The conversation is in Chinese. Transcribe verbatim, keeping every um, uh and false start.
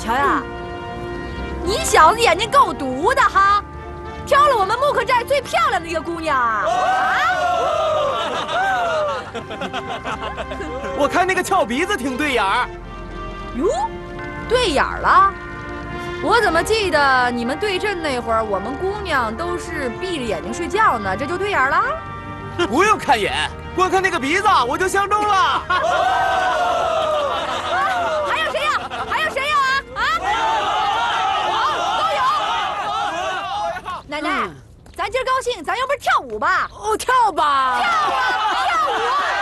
乔呀，你小子眼睛够毒的哈，挑了我们木克寨最漂亮的一个姑娘啊！ 我看那个翘鼻子挺对眼儿。 哟，对眼儿了。我怎么记得你们对阵那会儿，我们姑娘都是闭着眼睛睡觉呢？这就对眼儿了？ 不用看眼，光看那个鼻子我就相中了。啊， 还有谁要？还有谁要啊？啊？都有。奶奶，咱今儿高兴，咱要不跳舞吧？ 哦，跳吧！ 跳啊，跳舞！